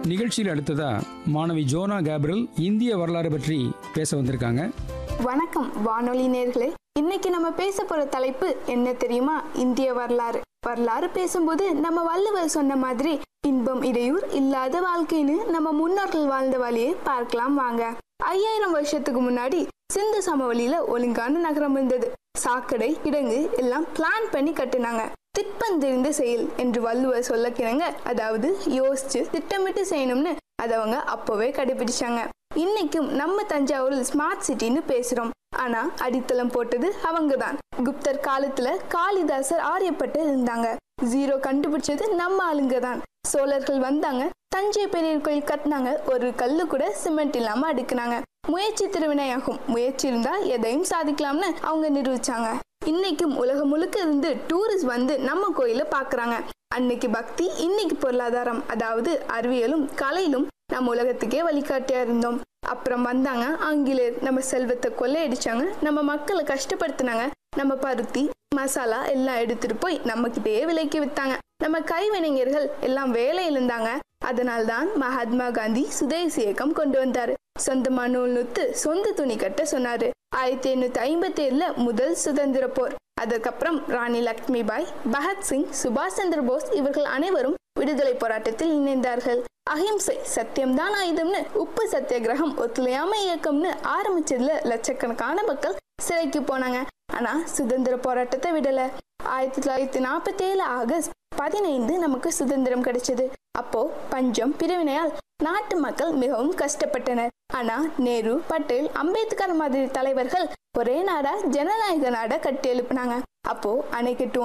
நிகழ்ச்சியில் அடுத்ததா மாணவி ஜோனா கேப்ரியல் இந்திய வரலாறு பற்றி பேச வந்திருக்காங்க. வணக்கம் வானொலி நேயர்களே. இன்னைக்கு நம்ம பேச போற தலைப்பு என்ன தெரியுமா? இந்திய வரலாறு. வரலாறு பேசும்போது நம்ம வள்ளுவர் சொன்ன மாதிரி இன்பம் இடையூர் இல்லாத வாழ்க்கைன்னு நம்ம முன்னோர்கள் வாழ்ந்த வழியை பார்க்கலாம் வாங்க. 5000 வருஷத்துக்கு முன்னாடி சிந்து சமவெளியில ஒழுங்கான நகரம் இருந்தது. சாக்கடை கிடங்கு எல்லாம் பிளான் பண்ணி கட்டினாங்க. திட்பந்தெறிந்த செயல் என்று வள்ளுவர் சொல்ல கிணங்க, அதாவது யோசிச்சு திட்டமிட்டு செய்யணும்னு அதவங்க அப்பவே கடைபிடிச்சாங்க. இன்னைக்கும் நம்ம தஞ்சாவூரில் ஸ்மார்ட் சிட்டின்னு பேசுறோம். ஆனா அடித்தளம் போட்டது அவங்கதான். குப்தர் காலத்துல காளிதாசர் ஆரியப்பட்டர் இருந்தாங்க. ஜீரோ கண்டுபிடிச்சது நம்ம ஆளுங்க தான். சோழர்கள் வந்தாங்க, தஞ்சை பெரிய கோயில் கட்டினாங்க. ஒரு கல்லு கூட சிமெண்ட் இல்லாம அடுக்குனாங்க. முயற்சி திருவினையாகும், முயற்சி இருந்தா எதையும் சாதிக்கலாம்னு அவங்க நிரூபிச்சாங்க. இன்னைக்கும் உலகம் முழுக்க இருந்து டூரிஸ்ட் வந்து நம்ம கோயில பாக்குறாங்க. அன்னைக்கு பக்தி, இன்னைக்கு பொருளாதாரம், அதாவது அறிவியலும் கலையிலும் நம்ம உலகத்துக்கே வழிகாட்டியா இருந்தோம். அப்புறம் வந்தாங்க ஆங்கிலேயர், நம்ம செல்வத்தை கொள்ளையடிச்சாங்க, நம்ம மக்களை கஷ்டப்படுத்தினாங்க. நம்ம பருத்தி மசாலா எல்லாம் எடுத்துட்டு போய் நம்ம கிட்டேயே விலைக்கு வித்தாங்க. நம்ம கைவினைஞர்கள் எல்லாம் வேலையில் இருந்தாங்க. அதனால்தான் மகாத்மா காந்தி சுதேசி இயக்கம் கொண்டு வந்தாரு. சொந்தமா நூல் நுத்து சொந்த துணி கட்ட சொன்னாரு. 1857 முதல் சுதந்திர போர். அதுக்கப்புறம் ராணி லக்ஷ்மி பாய், பகத்சிங், சுபாஷ் சந்திர போஸ் இவர்கள் அனைவரும் விடுதலை போராட்டத்தில் இணைந்தார்கள். அஹிம்சை சத்தியம்தான் ஆயுதம்னு, உப்பு சத்தியாகிரகம், ஒத்துழையாமை இயக்கம்னு ஆரம்பிச்சதுல லட்சக்கணக்கான மக்கள் சிறைக்கு போனாங்க. ஆனா சுதந்திர போராட்டத்தை விடல. 1947 ஆகஸ்ட் 15 நமக்கு சுதந்திரம் கிடைச்சது. அப்போ பஞ்சம் பிரிவினையால் நாட்டு மக்கள் மிகவும் கஷ்டப்பட்டனர். ஆனா நேரு, பட்டேல், அம்பேத்கர் மாதிரி தலைவர்கள் ஒரே நாடா ஜனநாயக நாடா கட்டி எழுப்பினாங்க. அப்போ அணை கட்டுவோம்